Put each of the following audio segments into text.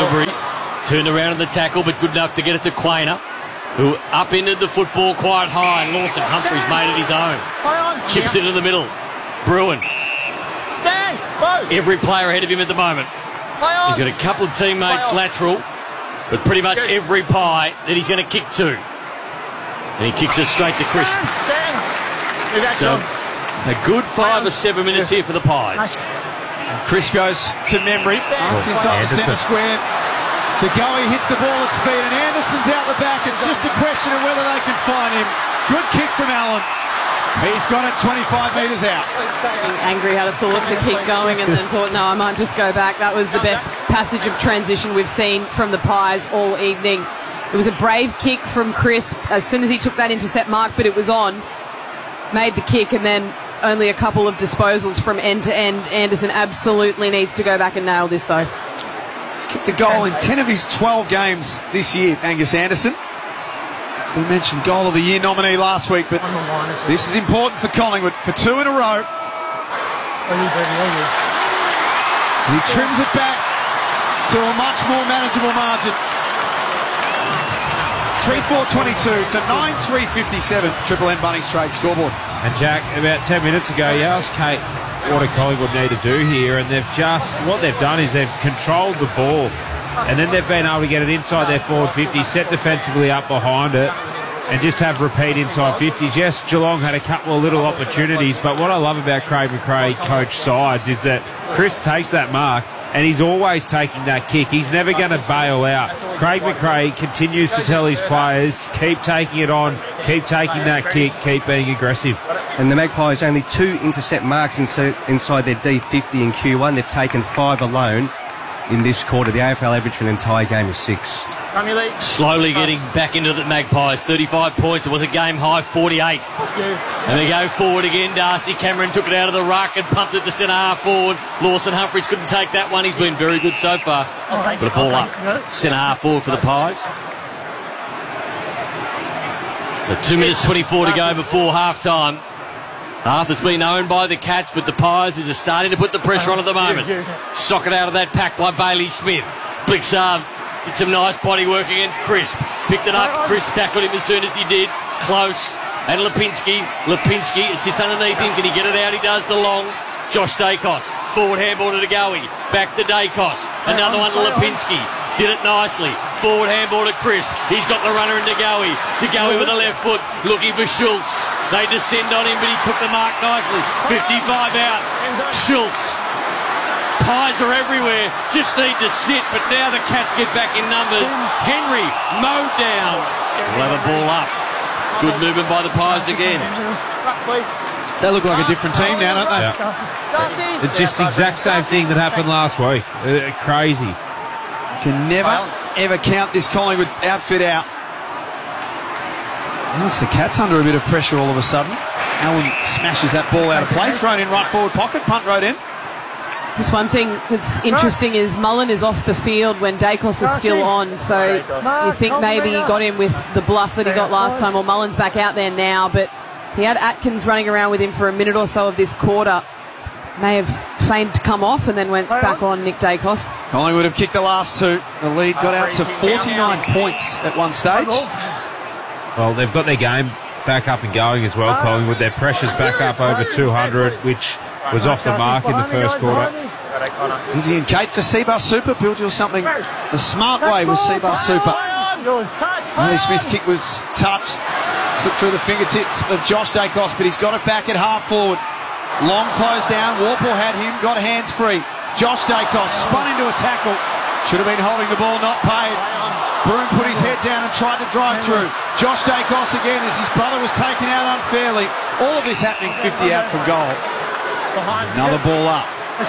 Membrey turned around in the tackle, but good enough to get it to Quainer, who up-ended the football quite high, and Lawson Humphries made it his own. Chips it in the middle. Bruin. Every player ahead of him at the moment. He's got a couple of teammates lateral, but pretty much every pie that he's going to kick to. And he kicks it straight to Crisp. So, a good 5 or 7 minutes here for the Pies. Crisp goes to Membrey. Marks inside the centre square. To go, he hits the ball at speed, and Anderson's out the back. It's just a question of whether they can find him. Good kick from Allen. He's got it 25 metres out. Angry had a thought to keep going and then thought, no, I might just go back. That was the best passage of transition we've seen from the Pies all evening. It was a brave kick from Crisp as soon as he took that intercept mark, but it was on. Made the kick, and then only a couple of disposals from end to end. Anderson absolutely needs to go back and nail this, though. He's kicked a goal in 10 of his 12 games this year, Angus Anderson. We mentioned Goal of the Year nominee last week, but this is important for Collingwood for 2 in a row. He trims it back to a much more manageable margin. 3-4-22 to 9-3-57. Triple M Bunnings Trade scoreboard. And Jack, about 10 minutes ago, you asked Kate what do Collingwood need to do here, and what they've done is they've controlled the ball, and then they've been able to get it inside their forward 50, set defensively up behind it, and just have repeat inside 50s. Yes, Geelong had a couple of little opportunities, but what I love about Craig McRae coach sides is that Chris takes that mark, and he's always taking that kick. He's never going to bail out. Craig McRae continues to tell his players, keep taking it on, keep taking that kick, keep being aggressive. And the Magpies only 2 intercept marks inside their D50 in Q1. They've taken 5 alone in this quarter. The AFL average for an entire game is 6. Slowly getting back into the Magpies. 35 points. It was a game high 48. And they go forward again. Darcy Cameron took it out of the ruck and pumped it to centre half forward. Lawson Humphries couldn't take that one. He's been very good so far. But a ball up. Centre half forward for the Pies. So 2 minutes 24 to go before half time. Arthur's been owned by the Cats, but the Pies are just starting to put the pressure on at the moment. Socket out of that pack by Bailey Smith. Blixarve did some nice body work against Crisp. Picked it up. Crisp tackled him as soon as he did. Close. And Lipinski, it sits underneath him. Can he get it out? He does the long. Josh Dacos. Forward handball to Degoe. Back to Dacos. Another one to Lipinski. Did it nicely. Forward handball to Crisp. He's got the runner in Degoe. Degoe with the left foot. Looking for Schultz. They descend on him, but he took the mark nicely. 55 out. Schultz. Pies are everywhere. Just need to sit, but now the Cats get back in numbers. Henry mowed down. We'll have a ball up. Good movement by the Pies again. They look like a different team now, don't they? Yeah. It's just the exact same thing that happened last week. Crazy. Can never, ever count this Collingwood outfit out. That's the Cats under a bit of pressure all of a sudden. Allen smashes that ball out of play, thrown in right forward pocket, punt right in. Just one thing that's interesting is Mullen is off the field when Dacos is still on, so you think maybe he got him with the bluff that he got last time, or Mullen's back out there now, but he had Atkins running around with him for a minute or so of this quarter. May have feigned to come off and then went back on Nick Dacos. Collingwood have kicked the last 2. The lead got out to 49 points at one stage. Well, they've got their game back up and going as well, Collingwood. Their pressure's back up over 200, which was off the mark in the first quarter. Izzy and Kate for Seabus Super. Build you something the smart way with Seabus Super. Molly Smith's kick was touched. Slipped through the fingertips of Josh Dacos, but he's got it back at half forward. Long close down. Warple had him, got hands free. Josh Dacos spun into a tackle. Should have been holding the ball, not paid. Broome put his head down and tried to drive through. Josh Dacos again as his brother was taken out unfairly. All of this happening 50 out from goal. Another ball up.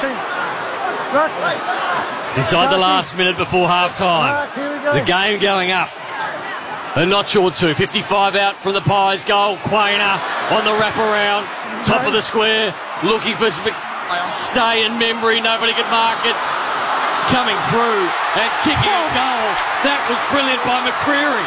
Inside the last minute before half-time. The game going up. They're not sure to. 55 out from the Pies goal. Quainer on the wraparound. Top of the square. Looking for Stay and Membrey. Nobody could mark it. Coming through and kicking a goal. That was brilliant by McCreery.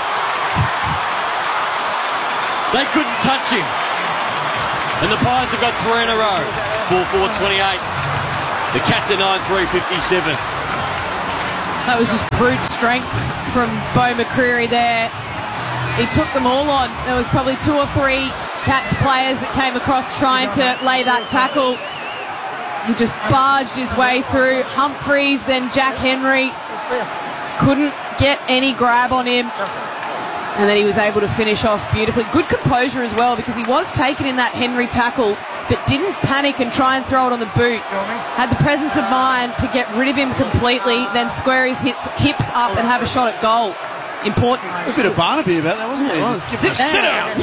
They couldn't touch him. And the Pies have got 3 in a row. 4-4-28. The Cats are 9-3-57. That was just brute strength from Beau McCreary there. He took them all on. There was probably 2 or 3 Cats players that came across trying to lay that tackle. He just barged his way through. Humphreys, then Jack Henry. Couldn't get any grab on him. And then he was able to finish off beautifully. Good composure as well, because he was taken in that Henry tackle, but didn't panic and try and throw it on the boot. Had the presence of mind to get rid of him completely, then square his hips up and have a shot at goal. Important. A bit of Barnaby about that, wasn't there? Sit down.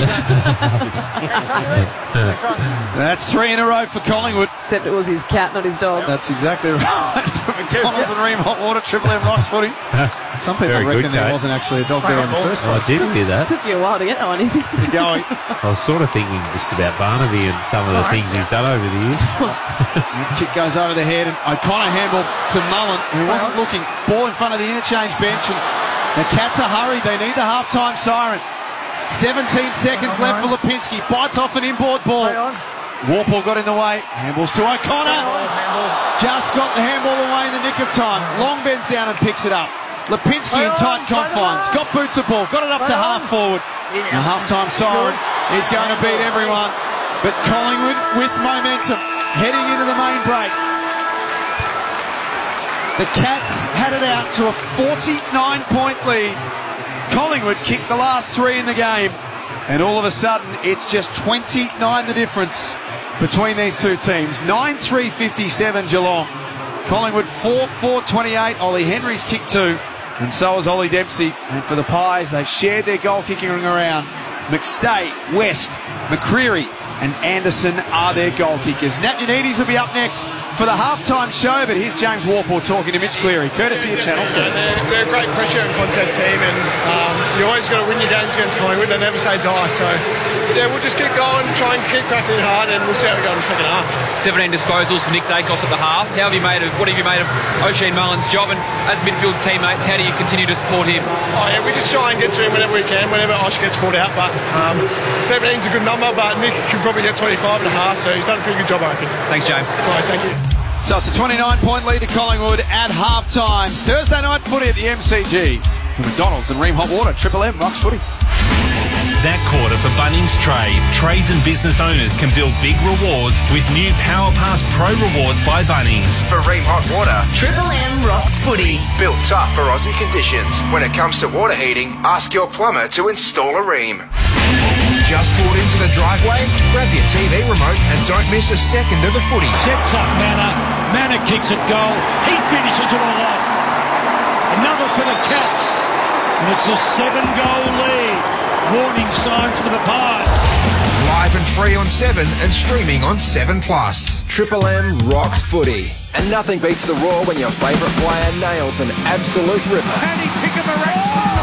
That's 3 in a row for Collingwood. Except it was his cat, not his dog. That's exactly right. From McDonald's and Ream Hot Water, Triple M Rocks Footy. Some people reckon there wasn't actually a dog there in the first place. I didn't hear that. Took you a while to get that one, Izzy. You're going. I was sort of thinking just about Barnaby and some of the things he's done over the years. Kick goes over the head, and O'Connor handball to Mullen, who wasn't looking. Ball in front of the interchange bench, and the Cats are hurried. They need the half-time siren. 17 seconds left for Lipinski. Bites off an inboard ball. Warple got in the way. Handballs to O'Connor. Just got the handball away in the nick of time. Long bends down and picks it up. Lipinski in tight confines. Got boots of ball. Got it up to half forward. The half-time siren is going to beat everyone. But Collingwood with momentum heading into the main break. The Cats had it out to a 49-point lead. Collingwood kicked the last 3 in the game. And all of a sudden, it's just 29 the difference between these two teams. 9-3-57 Geelong. Collingwood 4-4-28. Ollie Henry's kicked 2. And so has Ollie Dempsey. And for the Pies, they've shared their goal kicking ring around. McStay, West, McCreary and Anderson are their goal kickers. Nat Unides will be up next for the halftime show, but here's James Warple talking to Mitch Cleary, courtesy of Channel 7. They're a great pressure and contest team, and you always got to win your games against Collingwood. They never say die, so yeah, we'll just keep going, try and keep cracking it hard, and we'll see how we go in the second half. 17 disposals for Nick Dacos at the half. What have you made of O'Shane Mullen's job, and as midfield teammates, how do you continue to support him? Oh yeah, we just try and get to him whenever we can, whenever Osh gets called out, but 17's a good number, but Nick can probably get 25 and a half, so he's done a pretty good job, I reckon. Thanks, James. Nice, thank you. So it's a 29-point lead to Collingwood at half-time. Thursday night footy at the MCG. For McDonald's and Ream Hot Water, Triple M Rocks Footy. That quarter for Bunnings Trade. Trades and business owners can build big rewards with new Power Pass Pro rewards by Bunnings. For Ream Hot Water, Triple M Rocks Footy. Built tough for Aussie conditions. When it comes to water heating, ask your plumber to install a Ream. Just pulled into the driveway? Grab your TV remote and don't miss a second of the footy. Sets up Manor. Manor kicks it goal. He finishes it all off. Another for the Cats. And it's a 7-goal lead. Warning signs for the Pies. Live and free on 7 and streaming on 7 Plus. Triple M Rocks Footy. And nothing beats the Roar when your favourite player nails an absolute ripper. Can he pick him around?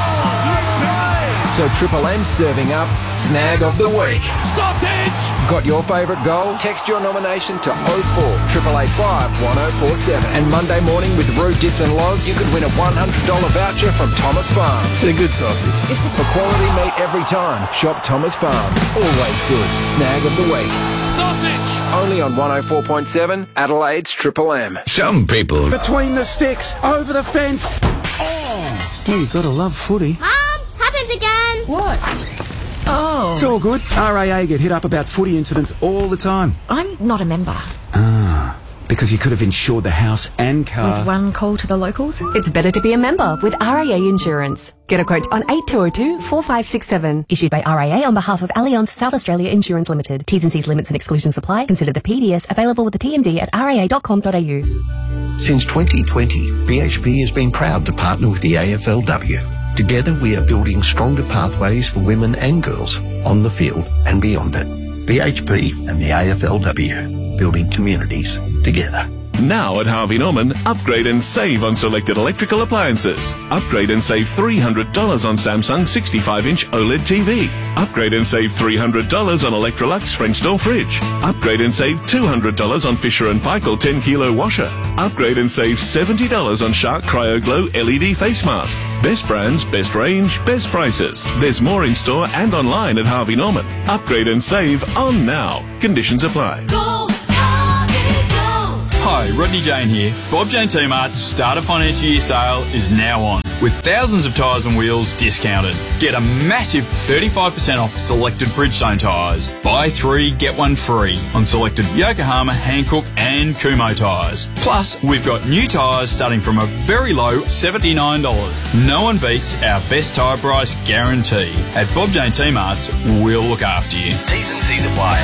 So Triple M serving up Snag of the Week. Sausage! Got your favourite goal? Text your nomination to 04 885 1047. And Monday morning with Roo, Dits and Loz, you could win a $100 voucher from Thomas Farms. It's a good sausage. For quality meat every time, shop Thomas Farms. Always good. Snag of the Week. Sausage! Only on 104.7 Adelaide's Triple M. Some people. Between the sticks, over the fence. Oh! Well, you gotta love footy. Happens again. What? Oh. It's all good. RAA get hit up about footy incidents all the time. I'm not a member. Ah, because you could have insured the house and car. With one call to the locals? It's better to be a member with RAA Insurance. Get a quote on 8202 4567. Issued by RAA on behalf of Allianz South Australia Insurance Limited. T's and C's limits and exclusions apply. Consider the PDS available with the TMD at raa.com.au. Since 2020, BHP has been proud to partner with the AFLW. Together we are building stronger pathways for women and girls on the field and beyond it. BHP and the AFLW, building communities together. Now at Harvey Norman, upgrade and save on selected electrical appliances. Upgrade and save $300 on Samsung 65-inch OLED TV. Upgrade and save $300 on Electrolux French door fridge. Upgrade and save $200 on Fisher & Paykel 10-kilo washer. Upgrade and save $70 on Shark Cryo Glow LED face mask. Best brands, best range, best prices. There's more in store and online at Harvey Norman. Upgrade and save on now. Conditions apply. Hi, Rodney Jane here. Bob Jane T-Mart's start of financial year sale is now on, with thousands of tyres and wheels discounted. Get a massive 35% off selected Bridgestone tyres. Buy 3, get 1 free on selected Yokohama, Hankook and Kumho tyres. Plus, we've got new tyres starting from a very low $79. No one beats our best tyre price guarantee. At Bob Jane T-Mart's, we'll look after you. T's and C's apply.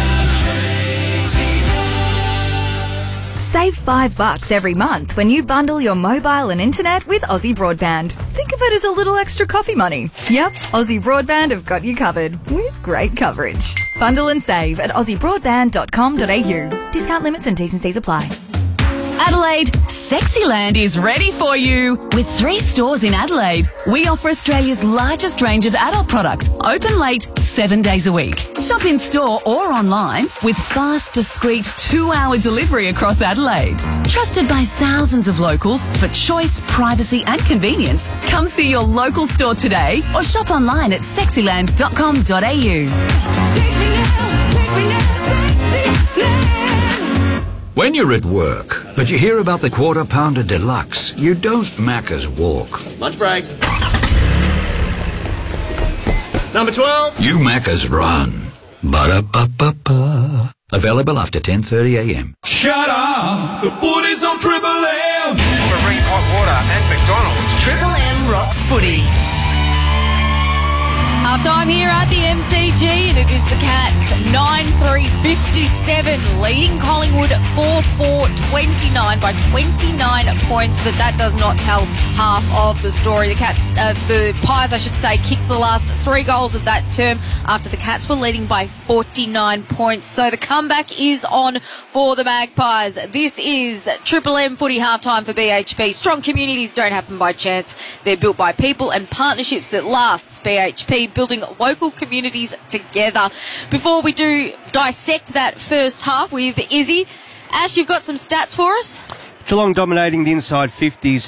Save $5 every month when you bundle your mobile and internet with Aussie Broadband. Think of it as a little extra coffee money. Yep, Aussie Broadband have got you covered with great coverage. Bundle and save at aussiebroadband.com.au. Discount limits and T's and C's apply. Adelaide, Sexyland is ready for you. With 3 stores in Adelaide, we offer Australia's largest range of adult products, open late 7 days a week. Shop in store or online with fast, discreet 2-hour delivery across Adelaide. Trusted by thousands of locals for choice, privacy and convenience. Come see your local store today or shop online at sexyland.com.au. When you're at work, but you hear about the Quarter Pounder Deluxe, you don't Macca's walk. Lunch break. Number 12. You Macca's run. Ba-da-ba-ba-ba. Available after 10:30am. Shut up! The foot is on Triple M! Marine Hot Water and McDonald's. Triple M rocks footy. Half time here at the MCG, and it is the Cats 9-3-57, leading Collingwood 4-4-29 by 29 points, but that does not tell half of the story. The Pies, I should say, kicked the last 3 goals of that term after the Cats were leading by 49 points. So the comeback is on for the Magpies. This is Triple M footy halftime for BHP. Strong communities don't happen by chance. They're built by people and partnerships that lasts. BHP, building local communities together. Before we do dissect that first half with Izzy, Ash, you've got some stats for us? Geelong dominating the inside 50s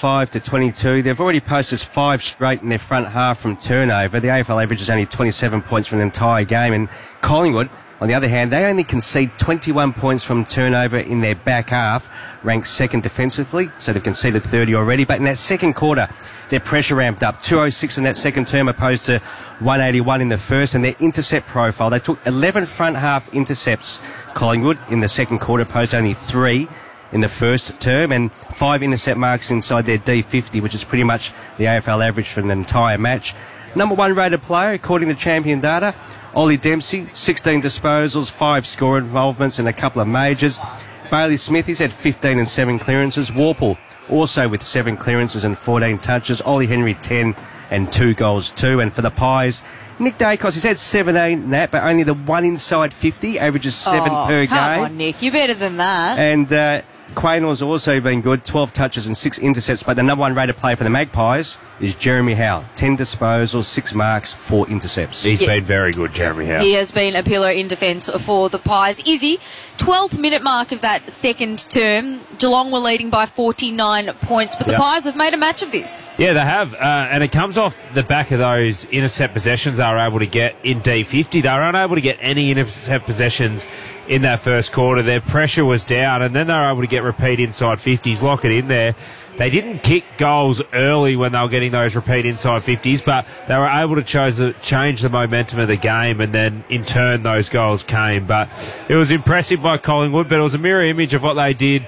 35-22. They've already posted 5 straight in their front half from turnover. The AFL average is only 27 points for an entire game, and Collingwood, on the other hand, they only concede 21 points from turnover in their back half, ranked second defensively, so they've conceded 30 already. But in that second quarter, their pressure ramped up. 206 in that second term opposed to 181 in the first, and their intercept profile, they took 11 front half intercepts, Collingwood, in the second quarter, opposed to only 3 in the first term, and 5 intercept marks inside their D50, which is pretty much the AFL average for an entire match. Number 1 rated player, according to Champion Data, Ollie Dempsey, 16 disposals, 5 score involvements and a couple of majors. Bailey Smith, he's had 15 and 7 clearances. Warple, also with 7 clearances and 14 touches. Ollie Henry, 10 and 2 goals too. And for the Pies, Nick Dacos, he's had 17 in that, but only the 1 inside 50, averages 7 per game. Come on, Nick, you're better than that. And Quaynell's also been good, 12 touches and 6 intercepts, but the number 1 rated player for the Magpies is Jeremy Howe. 10 disposals, 6 marks, 4 intercepts. He's been very good, Jeremy Howe. He has been a pillar in defence for the Pies. Izzy, 12th minute mark of that second term, Geelong were leading by 49 points, but the Pies have made a match of this. Yeah, they have, and it comes off the back of those intercept possessions they were able to get in D50. They were unable to get any intercept possessions in that first quarter. Their pressure was down, and then they were able to get repeat inside 50s, lock it in there. They didn't kick goals early when they were getting those repeat inside 50s, but they were able to change the momentum of the game, and then in turn those goals came. But it was impressive by Collingwood, but it was a mirror image of what they did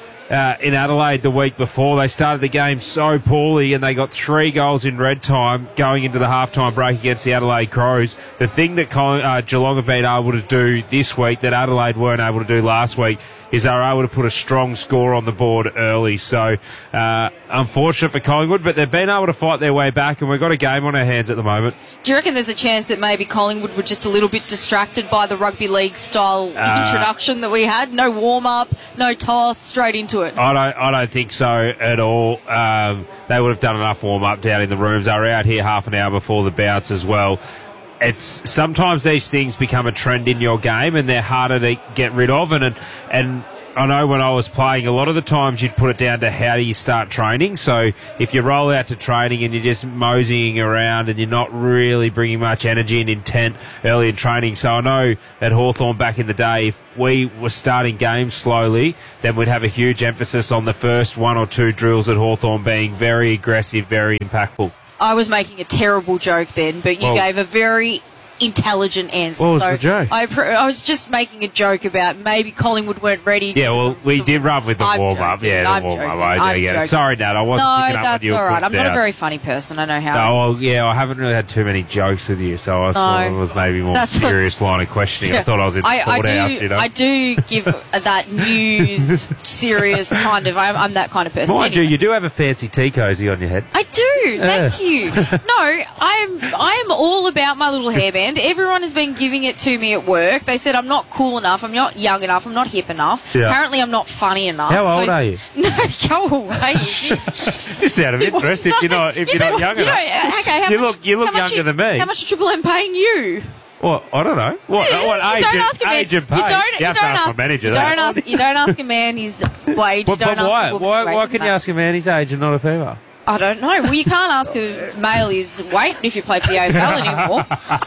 in Adelaide the week before. They started the game so poorly, and they got 3 goals in red time going into the halftime break against the Adelaide Crows. The thing that Geelong have been able to do this week that Adelaide weren't able to do last week is they were able to put a strong score on the board early. So unfortunate for Collingwood, but they've been able to fight their way back, and we've got a game on our hands at the moment. Do you reckon there's a chance that maybe Collingwood were just a little bit distracted by the rugby league style introduction that we had? No warm-up, no toss, straight into it. I don't think so at all. They would have done enough warm-up down in the rooms. They were out here half an hour before the bounce as well. It's sometimes these things become a trend in your game, and they're harder to get rid of, and I know when I was playing, a lot of the times you'd put it down to how do you start training. So if you roll out to training and you're just moseying around and you're not really bringing much energy and intent early in training. So I know at Hawthorn back in the day, if we were starting games slowly, then we'd have a huge emphasis on the first 1 or 2 drills at Hawthorn being very aggressive, very impactful. I was making a terrible joke then, but you gave a very intelligent answer. What was the joke? I was just making a joke about maybe Collingwood weren't ready. Yeah, well, we did run with the warm-up. Yeah, the warm-up. I'm Sorry, Nat, I wasn't picking up that's what you were all right. putting I'm not down. a very funny person. I know how. No, well, yeah, I haven't really had too many jokes with you, so I thought it was maybe more serious line of questioning. I thought I was in the courthouse, you know. I do give that news serious kind of. I'm that kind of person. Mind you, you do have a fancy tea cozy on your head. I do. Thank you. No, I am all about my little hairband. Everyone has been giving it to me at work. They said I'm not cool enough, I'm not young enough, I'm not hip enough. Yeah. Apparently I'm not funny enough. How old are you? No, go away. Just out of interest, if you're not young enough. Okay, you look younger than me. How much is Triple M paying you? Well, I don't know. What age and pay? You have to ask my manager that. You don't ask a man his wage. But why can you ask a man his age and not a female? I don't know. Well, you can't ask a male his weight if you play for the AFL anymore.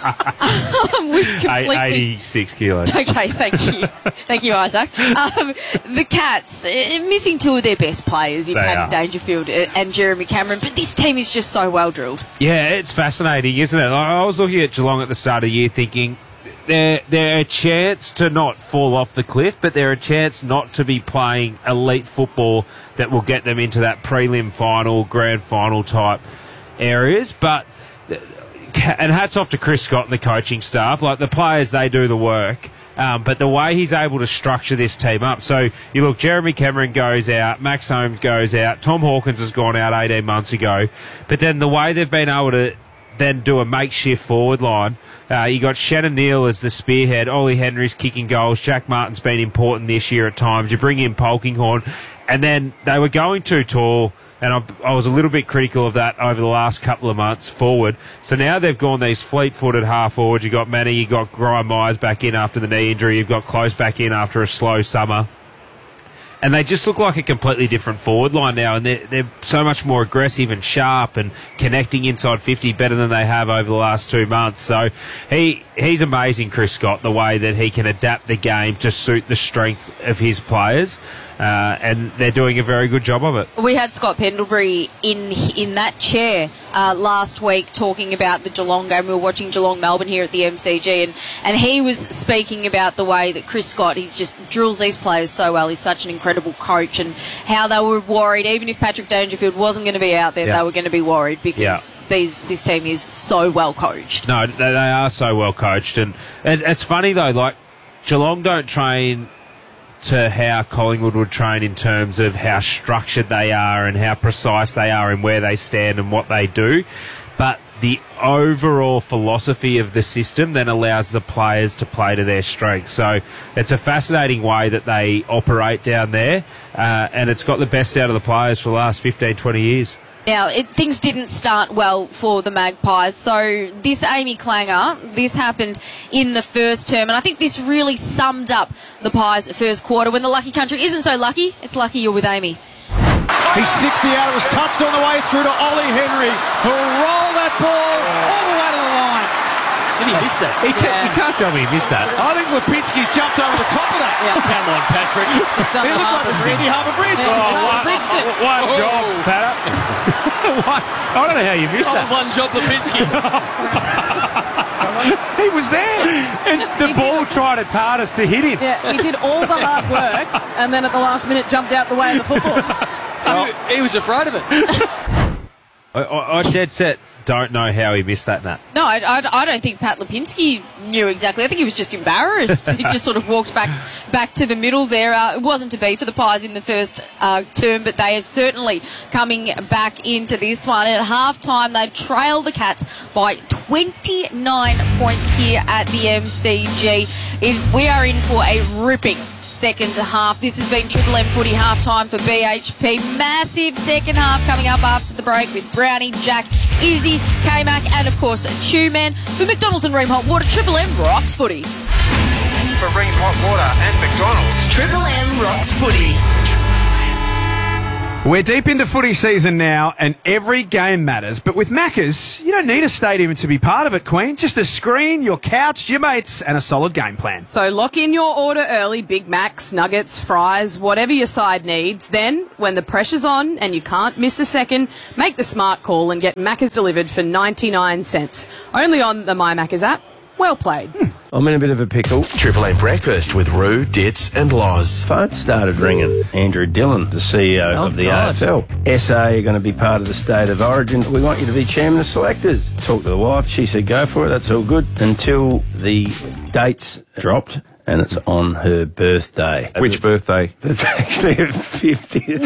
We've completely... 86 kilos. Okay, thank you. Thank you, Isaac. The Cats, missing 2 of their best players in Paddy Dangerfield and Jeremy Cameron, but this team is just so well drilled. Yeah, it's fascinating, isn't it? I was looking at Geelong at the start of the year thinking... They're a chance to not fall off the cliff, but they're a chance not to be playing elite football that will get them into that prelim final, grand final type areas. But, and hats off to Chris Scott and the coaching staff. Like, the players, they do the work. But the way he's able to structure this team up. So, you look, Jeremy Cameron goes out, Max Holmes goes out, Tom Hawkins has gone out 18 months ago. But then the way they've been able to then do a makeshift forward line. You got Shannon Neal as the spearhead. Ollie Henry's kicking goals. Jack Martin's been important this year at times. You bring in Polkinghorne. And then they were going too tall, and I was a little bit critical of that over the last couple of months forward. So now they've gone these fleet-footed half forwards. You got Manny, you got Grime Myers back in after the knee injury. You've got Close back in after a slow summer. And they just look like a completely different forward line now, and they're so much more aggressive and sharp and connecting inside 50 better than they have over the last 2 months. So he's amazing, Chris Scott, the way that he can adapt the game to suit the strength of his players. And they're doing a very good job of it. We had Scott Pendlebury in that chair last week talking about the Geelong game. We were watching Geelong-Melbourne here at the MCG, and he was speaking about the way that Chris Scott, he just drills these players so well. He's such an incredible coach, and how they were worried, even if Patrick Dangerfield wasn't going to be out there, they were going to be worried because this team is so well coached. No, they are so well coached. And it's funny, though, like Geelong don't train to how Collingwood would train in terms of how structured they are and how precise they are in where they stand and what they do. But the overall philosophy of the system then allows the players to play to their strengths. So it's a fascinating way that they operate down there, and it's got the best out of the players for the last 15, 20 years. Now, things didn't start well for the Magpies. So this Amy Clanger, this happened in the first term, and I think this really summed up the Pies' first quarter. When the lucky country isn't so lucky, it's lucky you're with Amy. He's 60 out. It was touched on the way through to Ollie Henry, who'll roll that ball all the way to the line. Did he miss that? You can't tell me he missed that. I think Lipinski's jumped over the top of that. Yeah. Come on, Patrick. He looked like the Sydney Harbour Bridge. One job, Pat. I don't know how you missed that. One job, Lipinski. He was there. And the ball tried its hardest to hit him. Yeah, he did all the hard work and then at the last minute jumped out the way of the football. So he was afraid of it. I dead set don't know how he missed that, Nat. No, I don't think Pat Lipinski knew exactly. I think he was just embarrassed. He just sort of walked back to the middle there. It wasn't to be for the Pies in the first term, but they have certainly coming back into this one. At half-time, they trail the Cats by 29 points here at the MCG. We are in for a ripping second half. This has been Triple M Footy half-time for BHP. Massive second half coming up after the break with Brownie, Jack, Izzy, K-Mac, and of course Tuman. For McDonald's and Ream Hot Water, Triple M rocks footy. for Ream Hot Water and McDonald's. Triple M rocks footy. We're deep into footy season now, and every game matters. But with Macca's, you don't need a stadium to be part of it, Queen. Just a screen, your couch, your mates, and a solid game plan. So lock in your order early, Big Macs, nuggets, fries, whatever your side needs. Then, when the pressure's on and you can't miss a second, make the smart call and get Macca's delivered for 99 cents. Only on the My Macca's app. Well played. I'm in a bit of a pickle. Triple M Breakfast with Roo, Ditz and Loz. Phone started ringing. Andrew Dillon, the CEO of the AFL. SA are going to be part of the State of Origin. We want you to be chairman of selectors. Talked to the wife. She said, go for it. That's all good. Until the dates dropped. And it's on her birthday. Which birthday? It's actually her 50th.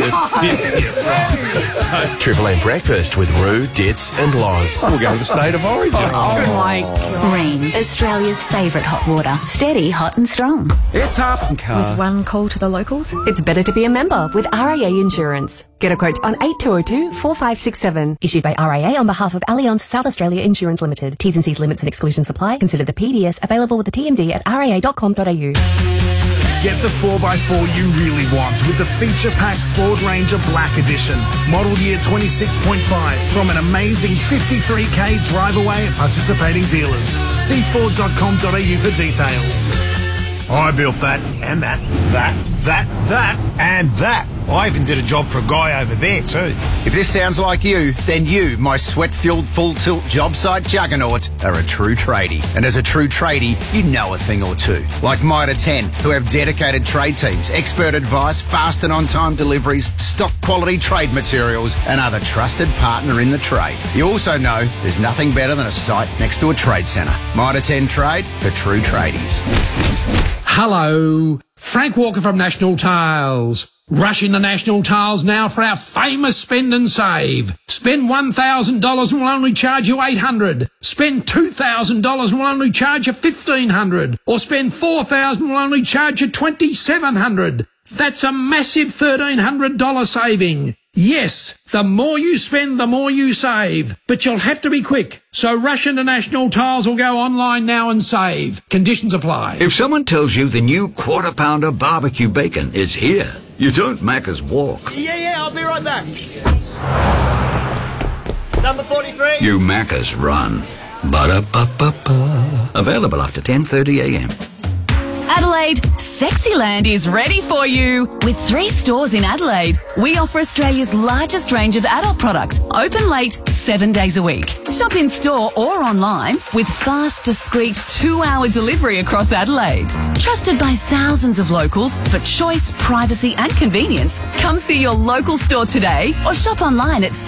Triple M Breakfast with Roo, Ditz and Loz. I'm going to the State of Origin. Oh my God. Ream, Australia's favourite hot water. Steady, hot and strong. It's up. With one call to the locals, it's better to be a member with RAA Insurance. Get a quote on 8202 4567. Issued by RAA on behalf of Allianz South Australia Insurance Limited. T's and C's limits and exclusions apply. Consider the PDS available with the TMD at raa.com.au. Get the 4x4 you really want with the feature-packed Ford Ranger Black Edition. Model year 26.5 from an amazing 53k drive away at participating dealers. See Ford.com.au for details. I built that, and that, and that. I even did a job for a guy over there too. If this sounds like you, then you, my sweat-filled full-tilt job site juggernaut, are a true tradie. And as a true tradie, you know a thing or two. Like Mitre 10, who have dedicated trade teams, expert advice, fast and on-time deliveries, stock quality trade materials, and are the trusted partner in the trade. You also know there's nothing better than a site next to a trade centre. Mitre 10 Trade for true tradies. Hello, Frank Walker from National Tiles. Rush into National Tiles now for our famous spend and save. Spend $1,000 and we'll only charge you $800. Spend $2,000 and we'll only charge you $1,500. Or spend $4,000 and we'll only charge you $2,700. That's a massive $1,300 saving. Yes, the more you spend, the more you save. But you'll have to be quick. So rush into National Tiles or go online now and save. Conditions apply. If someone tells you the new Quarter Pounder barbecue bacon is here, you don't Macca's walk. Yeah, I'll be right back. Number 43. You Macca's run. Ba-da-ba-ba-ba. Available after 10:30 a.m. Adelaide, Sexyland is ready for you. With 3 stores in Adelaide, we offer Australia's largest range of adult products, open late 7 days a week. Shop in store or online with fast, discreet 2-hour delivery across Adelaide. Trusted by thousands of locals for choice, privacy and convenience. Come see your local store today or shop online at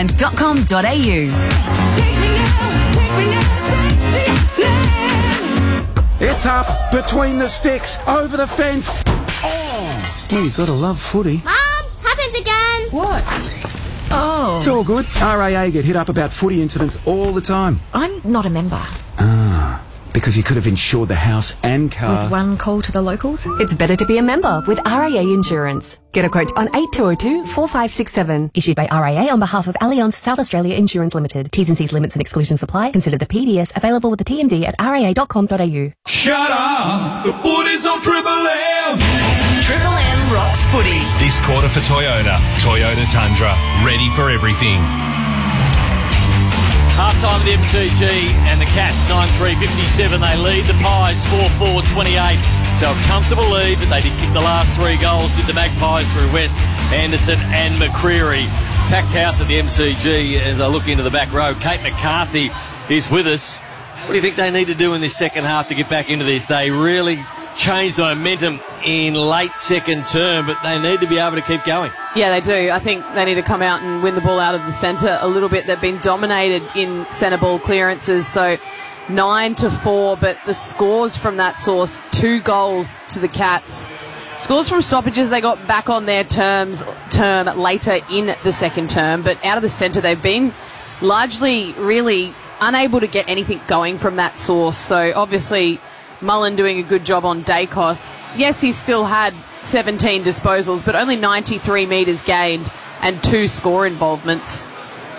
sexyland.com.au. It's up, between the sticks, over the fence. Oh, well, you gotta love footy. Mum, it's happened again. What? Oh. It's all good. RAA get hit up about footy incidents all the time. I'm not a member. Ah, because you could have insured the house and car. With one call to the locals, it's better to be a member with RAA Insurance. Get a quote on 8202 4567. Issued by RAA on behalf of Allianz South Australia Insurance Limited. T's and C's limits and exclusions apply. Consider the PDS available with the TMD at raa.com.au. Shut up! The footy's on Triple M! Triple M rocks footy. This quarter for Toyota. Toyota Tundra. Ready for everything. Half-time of the MCG and the Cats 9-3-57. They lead the Pies 4-4-28. So a comfortable lead, but they did kick the last 3 goals, did the Magpies through West, Anderson and McCreary. Packed house at the MCG as I look into the back row. Kate McCarthy is with us. What do you think they need to do in this second half to get back into this? They really changed the momentum in late second term, but they need to be able to keep going. Yeah, they do. I think they need to come out and win the ball out of the centre a little bit. They've been dominated in centre ball clearances, so 9-4, but the scores from that source, 2 goals to the Cats. Scores from stoppages, they got back on their term later in the second term, but out of the centre they've been largely really unable to get anything going from that source. So obviously Mullen doing a good job on Dacos. Yes, he still had 17 disposals, but only 93 metres gained and 2 score involvements.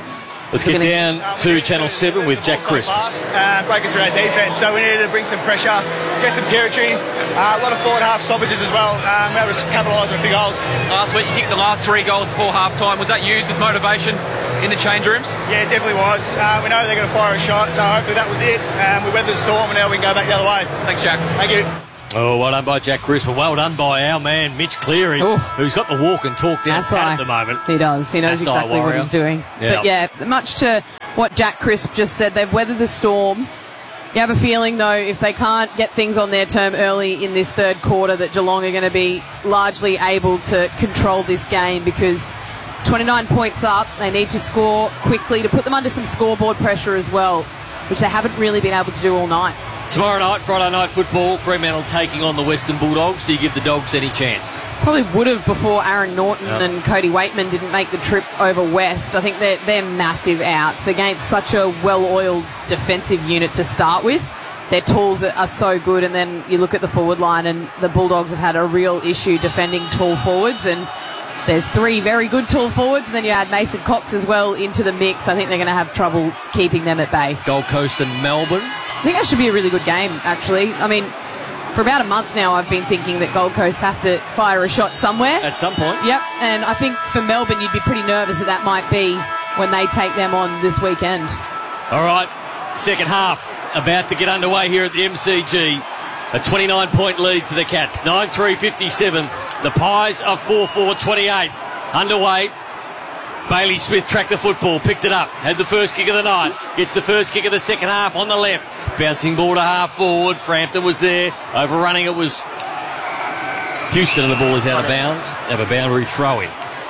Let's get down to Channel 7 with Jack Crisp. Breaking through our defence, so we needed to bring some pressure, get some territory. A lot of forward half stoppages as well. We were able to capitalise on a few goals. Last week you kicked the last 3 goals before half-time. Was that used as motivation in the change rooms? Yeah, it definitely was. We know they're going to fire a shot, so hopefully that was it. We weathered the storm and now we can go back the other way. Thanks, Jack. Thank you. Oh, well done by Jack Crisp, and well done by our man Mitch Cleary, who's got the walk and talk down at the moment. He does. He knows exactly what he's doing. Yeah. But yeah, much to what Jack Crisp just said, they've weathered the storm. You have a feeling, though, if they can't get things on their term early in this third quarter, that Geelong are going to be largely able to control this game, because 29 points up, they need to score quickly to put them under some scoreboard pressure as well, which they haven't really been able to do all night. Tomorrow night, Friday night football, Fremantle taking on the Western Bulldogs. Do you give the Dogs any chance? Probably would have before Aaron Norton and Cody Waitman didn't make the trip over west. I think they're massive outs against such a well-oiled defensive unit to start with. Their tools are so good, and then you look at the forward line and the Bulldogs have had a real issue defending tall forwards, and there's 3 very good tall forwards, and then you add Mason Cox as well into the mix. I think they're going to have trouble keeping them at bay. Gold Coast and Melbourne. I think that should be a really good game, actually. I mean, for about a month now, I've been thinking that Gold Coast have to fire a shot somewhere. At some point. Yep, and I think for Melbourne, you'd be pretty nervous that might be when they take them on this weekend. All right, second half about to get underway here at the MCG. A 29-point lead to the Cats. 9-3-57. The Pies are 4-4-28. Underway. Bailey Smith tracked the football, picked it up, had the first kick of the night. Gets the first kick of the second half on the left. Bouncing ball to half forward. Frampton was there. Overrunning it was Houston, and the ball is out of bounds. They have a boundary throw in.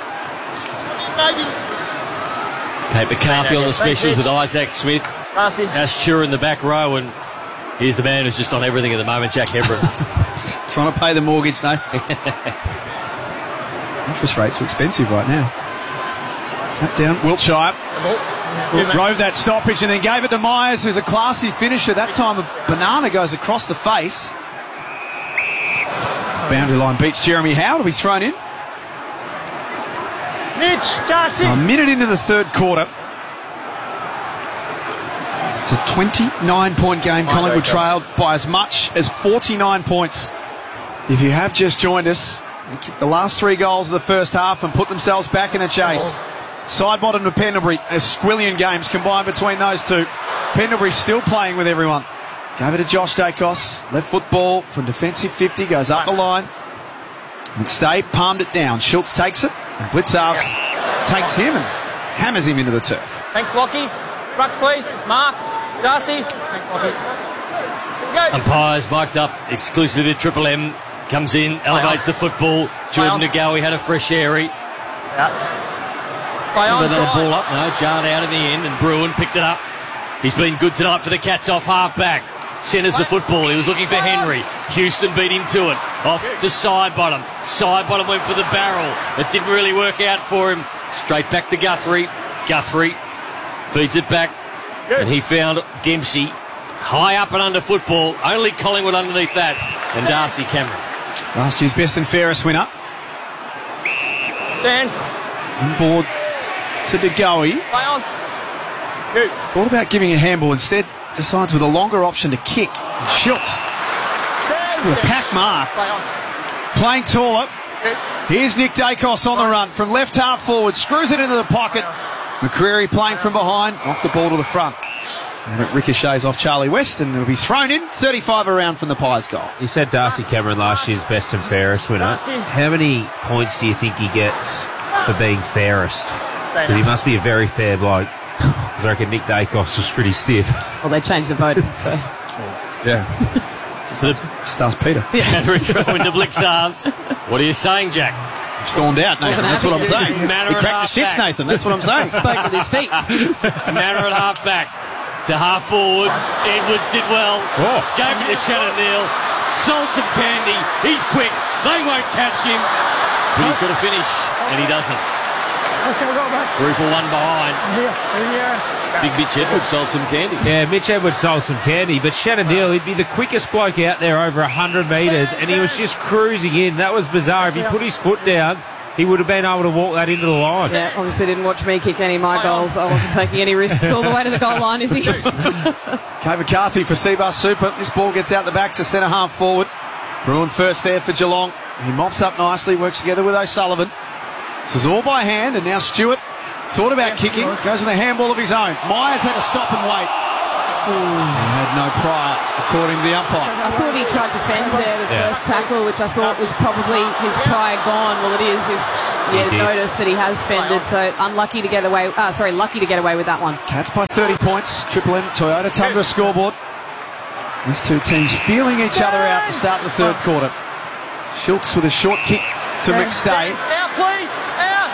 Kate McCarthy on the specials with Isaac Smith. Astura in the back row, and here's the man who's just on everything at the moment, Jack Hebron. Just trying to pay the mortgage, no? Interest rates are expensive right now. Tap down, Wiltshire. Rove that stoppage and then gave it to Myers, who's a classy finisher. That time a banana goes across the face. Boundary line beats Jeremy Howe to be thrown in. Mitch, Darcy. A minute into the third quarter. It's a 29-point game. Collingwood trailed by as much as 49 points. If you have just joined us, they kicked the last 3 goals of the first half and put themselves back in the chase. Side bottom to Pendlebury. A squillion games combined between those two. Pendlebury still playing with everyone. Gave it to Josh Dacos. Left foot ball from defensive 50. Goes up the line. McStay palmed it down. Schultz takes it. And Blitzarves takes him and hammers him into the turf. Thanks, Lockie. Rucks, please. Mark. Darcy. Thanks, Lockie. Go. Umpires mic'd up exclusively to Triple M. Comes in, elevates the football. Jordan Nagawi had a fresh airy. Another ball up. No, jarred out in the end, and Bruin picked it up. He's been good tonight for the Cats off half-back. Centres the football. He was looking for Henry. Houston beat him to it. Off to side bottom. Side bottom went for the barrel. It didn't really work out for him. Straight back to Guthrie. Guthrie feeds it back. And he found Dempsey high up and under football. Only Collingwood underneath that. And Darcy Cameron. Last year's best and fairest winner. Stand. On board to DeGoey. Play on. Thought about giving a handball, instead decides with a longer option to kick. And Schultz with a pack mark. Playing taller. Here's Nick Dacos on the run from left half forward. Screws it into the pocket. McCreary playing from behind. Knocked the ball to the front. And it ricochets off Charlie West, and it'll be thrown in. 35 around from the Pies goal. You said Darcy Cameron last year's best and fairest winner. How many points do you think he gets for being fairest? Because he must be a very fair bloke. I reckon Nick Dacos was pretty stiff. Well, they changed the voting, so. Yeah. Just ask Peter. Andrew throw into Blitzarves. What are you saying, Jack? He stormed out, Nathan. That's what I'm saying. He cracked the shits, Nathan. That's what I'm saying. Spoke with his feet. Manor at half back. To half forward. Edwards did well. Gave it to Shannon Neal. Sold some candy. He's quick. They won't catch him. But he's got to finish, and he doesn't. 3 for 1 behind. Big Mitch Edwards sold some candy. Yeah, Mitch Edwards sold some candy, but Shannon Neal, he'd be the quickest bloke out there over 100 metres, and he was just cruising in. That was bizarre. If he put his foot down, he would have been able to walk that into the line. Yeah, obviously didn't watch me kick any of my goals. I wasn't taking any risks all the way to the goal line, is he? Kate McCarthy for Seabus Super. This ball gets out the back to centre half forward. Bruin first there for Geelong. He mops up nicely, works together with O'Sullivan. This is all by hand, and now Stewart thought about kicking, goes with a handball of his own. Myers had to stop and wait. He had no prior, according to the umpire. I thought he tried to fend there, the first tackle, which I thought was probably his prior gone. Well, it is if you notice that he has fended, so lucky to get away with that one. Cats by 30 points. Triple M Toyota Tundra scoreboard. These two teams feeling each other out to start the third quarter. Schultz with a short kick to McStay. Out, please! Out!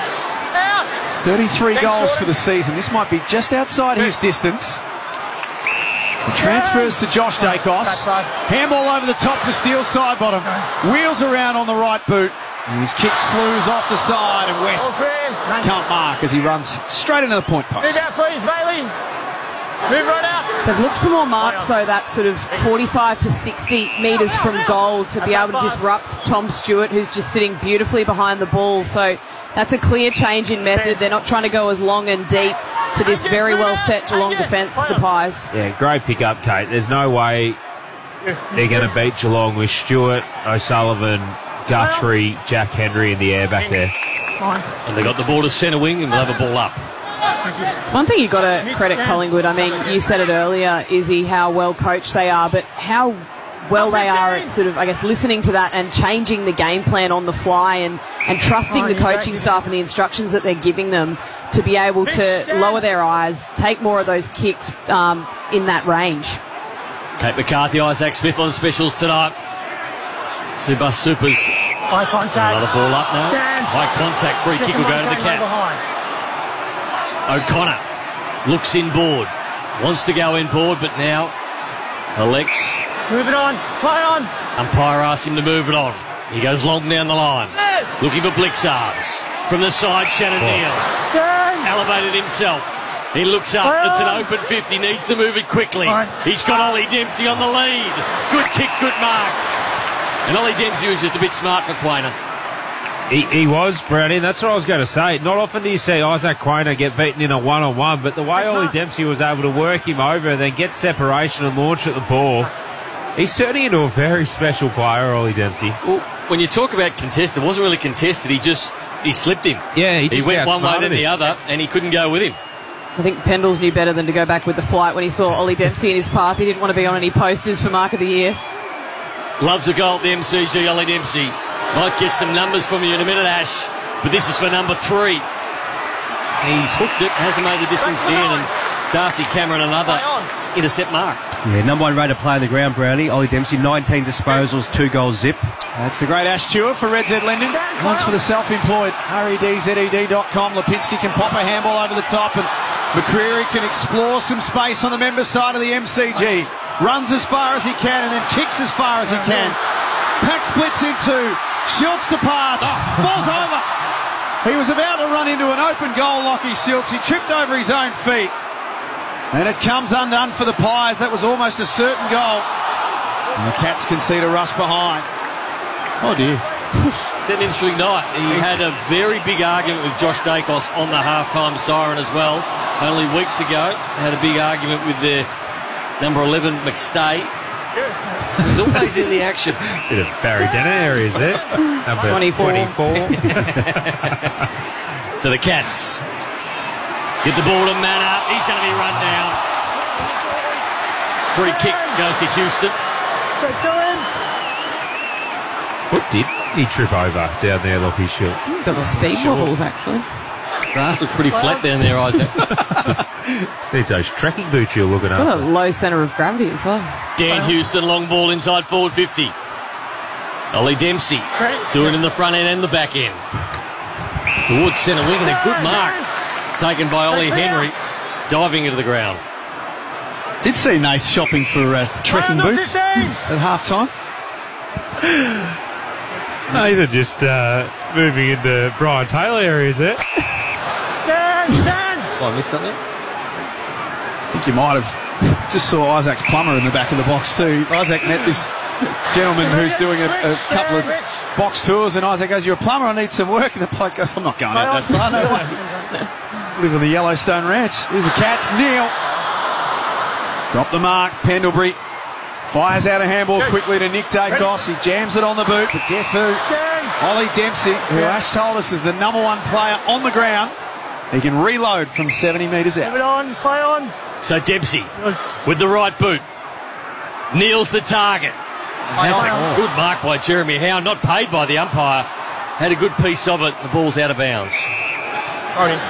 33 goals for the season. This might be just outside his distance. He transfers to Josh Dacos. Handball over the top to Steele side bottom. Wheels around on the right boot. His kick slews off the side, and West can't mark as he runs straight into the point post. Move out, please, Bailey. Move right out. They've looked for more marks, though, that sort of 45 to 60 metres from goal to be able to disrupt Tom Stewart, who's just sitting beautifully behind the ball. So that's a clear change in method. They're not trying to go as long and deep to this very well-set Geelong defence, the Pies. Yeah, great pick-up, Kate. There's no way they're going to beat Geelong with Stewart, O'Sullivan, Guthrie, Jack Henry in the air back there. And they got the ball to centre wing and they'll have a ball up. It's one thing you've got to credit Collingwood. I mean, you said it earlier, Izzy, how well coached they are, but how well they are at sort of, I guess, listening to that and changing the game plan on the fly and trusting the coaching staff and the instructions that they're giving them to be able to lower their eyes, take more of those kicks in that range. Kate McCarthy, Isaac Smith on specials tonight. Seabus Supers. High contact. Another ball up now. Stand. High contact. Free kick will go to the Cats. O'Connor looks inboard. Wants to go inboard, but now Alex. Move it on. Play on. Umpire asks him to move it on. He goes long down the line. Yes. Looking for Blixards. From the side, Shannon Neal. Stand. Elevated himself. He looks up. It's an open 50. Needs to move it quickly. He's got Ollie Dempsey on the lead. Good kick, good mark. And Ollie Dempsey was just a bit smart for Quainer. He was, Brownie. That's what I was going to say. Not often do you see Isaac Quainer get beaten in a one-on-one, but the way Ollie Dempsey was able to work him over and then get separation and launch at the ball, he's turning into a very special player, Ollie Dempsey. Well, when you talk about contested, it wasn't really contested. He slipped him. Yeah, he went one way then the other, and he couldn't go with him. I think Pendles knew better than to go back with the flight when he saw Ollie Dempsey in his path. He didn't want to be on any posters for Mark of the Year. Loves a goal at the MCG, Ollie Dempsey. Might get some numbers from you in a minute, Ash, but this is for number 3. He's hooked it, hasn't made the distance to the end, and Darcy Cameron another intercept mark. Yeah, number 1 rated player on the ground, Brownie. Ollie Dempsey, 19 disposals, 2 goals zip. That's the great Ash Stewart for Red Z Lending. Once for the self-employed. REDZED.com. Lipinski can pop a handball over the top, and McCreary can explore some space on the member side of the MCG. Runs as far as he can and then kicks as far as he can. Pack splits in two. Schultz departs. Falls over. He was about to run into an open goal, Lockie Schultz. He tripped over his own feet. And it comes undone for the Pies. That was almost a certain goal. And the Cats concede a rush behind. Oh dear. It's an interesting night. He had a very big argument with Josh Dacos on the halftime siren as well. Only weeks ago, had a big argument with their number 11, McStay. He's always in the action. Bit of Barry Denner areas there. Number 24. So the Cats get the ball to Manor. He's going to be run down. Free kick goes to Houston. So tell him. What did he trip over down there, Lockie Schultz? Got the speed wobbles, actually. Grass looks pretty flat down there, Isaac. There's those trekking boots you're looking at. Got a low centre of gravity as well. Dan Houston, long ball inside forward 50. Ollie Dempsey doing it in the front end and the back end. Towards centre wing, and a good mark taken by Ollie Henry, diving into the ground. Did see Nath shopping for trekking boots at half time. Nathan just moving into Brian Taylor areas there. Stand! Oh, I missed something? I think you might have just saw Isaac's plumber in the back of the box too. Isaac met this gentleman who's doing a couple of box tours, and Isaac goes, "You're a plumber, I need some work." And the bloke goes, "I'm not going out that far, no way." Live on the Yellowstone Ranch. Here's the Cats. Neil. Drop the mark. Pendlebury fires out a handball quickly to Nick Dacos. He jams it on the boot, but guess who? Ollie Dempsey, who Ash told us is the number one player on the ground. He can reload from 70 metres out. Move it on, play on. So Dempsey with the right boot. Neil's the target. That's a good mark by Jeremy Howe. Not paid by the umpire. Had a good piece of it. The ball's out of bounds. Throw it in.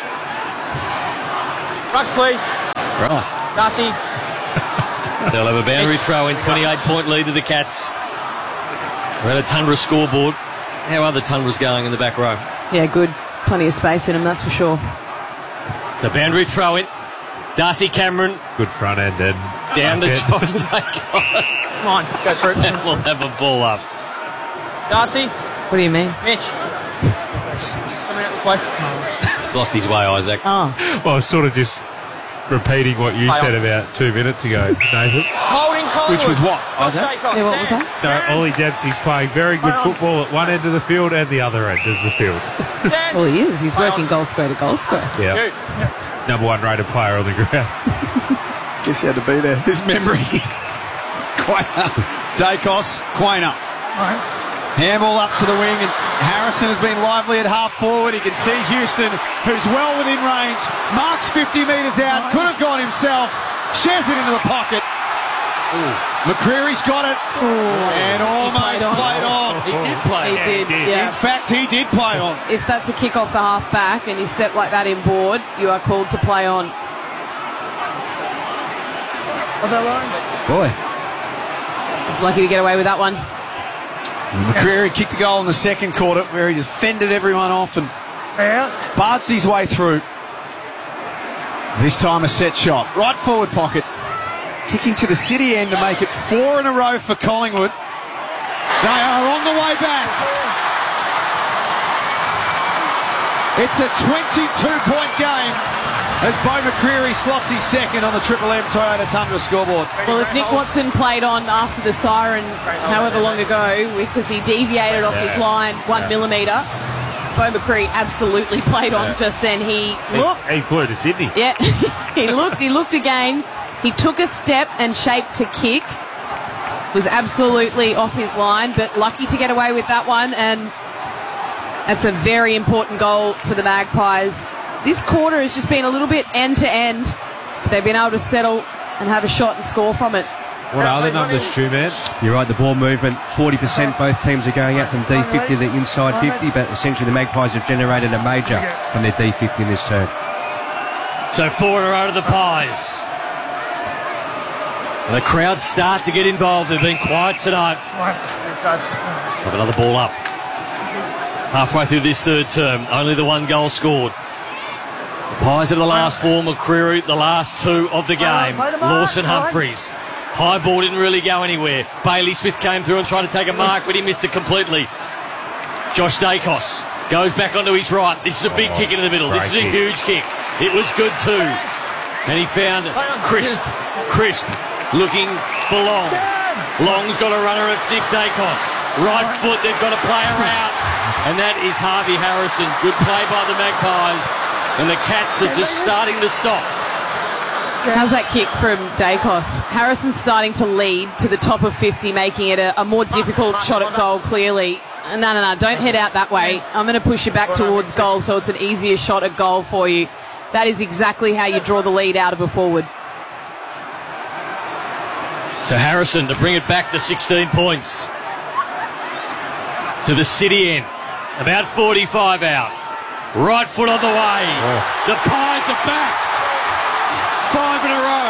Rucks, please. Right. Darcy. They'll have a boundary throw in. 28-point lead to the Cats. We're at a Tundra scoreboard. How are the Tundras going in the back row? Yeah, good. Plenty of space in them, that's for sure. So boundary throw in. Darcy Cameron. Good front end and down to Josh Dacos. Come on, go through. And we'll have a ball up. Darcy. What do you mean? Mitch. Coming out this way. Lost his way, Isaac. Oh. Well, I was sort of just repeating what you said about 2 minutes ago, Nathan. Holding Collingwood. Which was what, Isaac? Yeah, what was that? So Ollie Dempsey's playing very good football at one end of the field and the other end of the field. Well, he is. He's working goal square to goal square. Yeah. Number one rated player on the ground. Guess he had to be there. His memory. It's Quainer. Dacos. Quainer. Handball up to the wing, and Harrison has been lively at half forward. He can see Houston, who's well within range. Marks 50 metres out. Could have gone himself. Shares it into the pocket. McCreary's got it. And almost played on. He did play. He did, yeah. In fact, he did play on. If that's a kick off the half back and you step like that in board, you are called to play on. Boy. He's lucky to get away with that one. McCreary kicked the goal in the second quarter where he just fended everyone off and barged his way through. This time a set shot. Right forward pocket. Kicking to the City end to make it 4 in a row for Collingwood. They are on the way back. It's a 22-point game as Bo McCreary slots his second on the Triple M Toyota Tundra scoreboard. Well, if Nick Watson played on after the siren however long ago because he deviated off his line 1 millimetre, Bo McCreary absolutely played on just then. He looked. He flew to Sydney. Yeah, he looked again. He took a step and shaped to kick. Was absolutely off his line, but lucky to get away with that one. And that's a very important goal for the Magpies. This quarter has just been a little bit end-to-end. But they've been able to settle and have a shot and score from it. What are the numbers, Stu, man? You're right, the ball movement, 40% both teams are going out from D50 to the inside 50, but essentially the Magpies have generated a major from their D50 in this term. So 4 in a row to the Pies. And the crowd start to get involved. They've been quiet tonight. Have another ball up. Halfway through this third term, only the 1 goal scored. The Pies are the last 4, McCreary the last 2 of the game. Lawson Humphries. High ball didn't really go anywhere. Bailey Smith came through and tried to take a mark, but he missed it completely. Josh Dacos goes back onto his right. This is a big kick into the middle. This is a huge kick. It was good too. And he found Crisp looking for Long. Long's got a runner. It's Nick Dacos. Right foot. They've got a player out. And that is Harvey Harrison. Good play by the Magpies. And the Cats are just starting to stop. How's that kick from Dacos? Harrison's starting to lead to the top of 50, making it a more difficult shot at goal, clearly. No, don't head out that way. I'm going to push you back towards goal so it's an easier shot at goal for you. That is exactly how you draw the lead out of a forward. So Harrison to bring it back to 16 points. To the City end. About 45 out. Right foot on the way. The Pies are back. 5 in a row.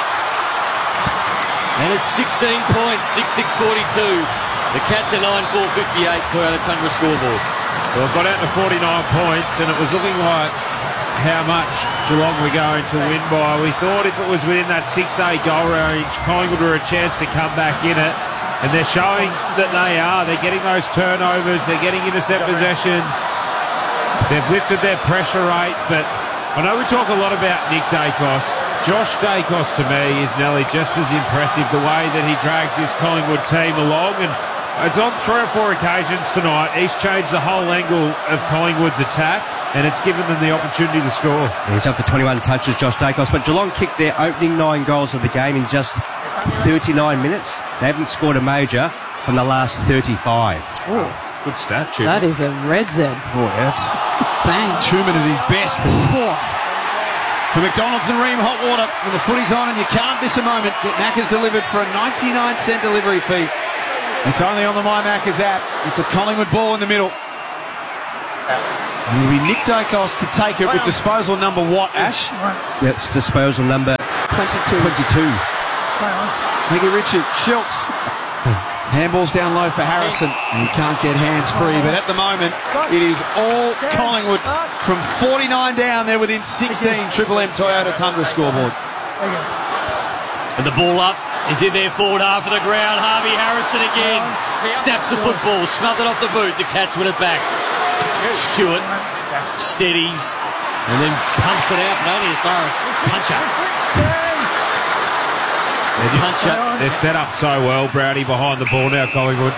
And it's 16 points, 6-6-42. The Cats are 9-4-58 Toyota Tundra scoreboard. Well, got out to 49 points, and it was looking like how much Geelong were going to win by. We thought if it was within that 6-8 goal range, Collingwood were a chance to come back in it. And they're showing that they are. They're getting those turnovers. They're getting intercept possessions. They've lifted their pressure rate. But I know we talk a lot about Nick Dacos. Josh Dacos, to me, is nearly just as impressive the way that he drags this Collingwood team along, and it's on 3 or 4 occasions tonight. He's changed the whole angle of Collingwood's attack, and it's given them the opportunity to score. He's up to 21 touches, Josh Dacos, but Geelong kicked their opening 9 goals of the game in just 39 minutes. They haven't scored a major from the last 35. Oh, good stat, Truman. That is a red Z. Oh, that's bang. Truman at his best. For McDonald's and Ream Hot Water, when the footy's on and you can't miss a moment, get Macca's delivered for a 99-cent delivery fee. It's only on the My Macca's app. It's a Collingwood ball in the middle. It'll be Nick Dacos to take it with disposal number what, Ash? That's disposal number 22. Mickey Richard, Schultz. Handballs down low for Harrison. And he can't get hands free, but at the moment, it is all Collingwood from 49 down. They're within 16. Triple M Toyota Tundra scoreboard. And the ball up is in their forward half of the ground. Harvey Harrison again. Snaps the football, smothered off the boot. The Cats win it back. Stewart steadies and then pumps it out, but only as far as Puncher. They're set up so well, Brownie, behind the ball now, Collingwood.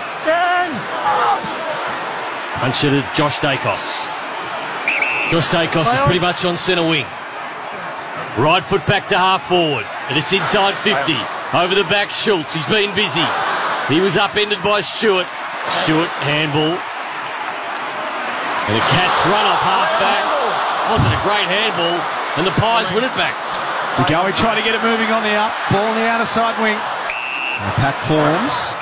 Puncher to Josh Dacos. Josh Dacos is pretty much on centre wing. Right foot back to half forward, and it's inside 50. Over the back, Schultz. He's been busy. He was upended by Stewart. Stewart, handball. And the Cats run off half back. Wasn't a great handball, and the Pies win it back. McGowie trying to get it moving on the up. Ball on the outer side wing. And the pack forms.